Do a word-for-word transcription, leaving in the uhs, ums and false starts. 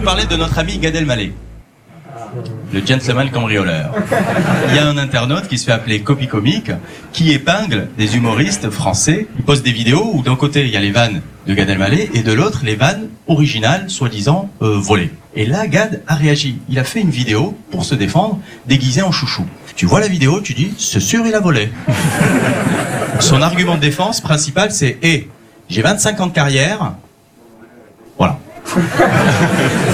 vous parler de notre ami Gad Elmaleh, le gentleman cambrioleur. Il y a un internaute qui se fait appeler Copy Comique, qui épingle des humoristes français. Il poste des vidéos où d'un côté il y a les vannes de Gad Elmaleh et de l'autre les vannes originales, soi-disant euh, volées. Et là, Gad a réagi. Il a fait une vidéo pour se défendre, déguisé en chouchou. Tu vois la vidéo, tu dis, c'est sûr, il a volé. Son argument de défense principal, c'est, hé, hey, j'ai vingt-cinq ans de carrière. Voilà.